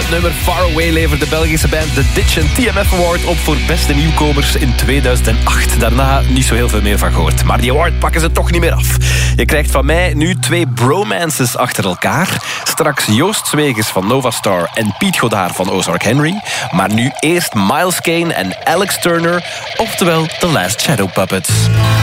Het nummer Far Away levert de Belgische band The Ditch een TMF Award op voor beste nieuwkomers in 2008. Daarna niet zo heel veel meer van gehoord. Maar die award pakken ze toch niet meer af. Je krijgt van mij nu 2 bromances achter elkaar. Straks Joost Zwegers van Nova Star en Piet Godard van Ozark Henry. Maar nu eerst Miles Kane en Alex Turner, oftewel The Last Shadow Puppets.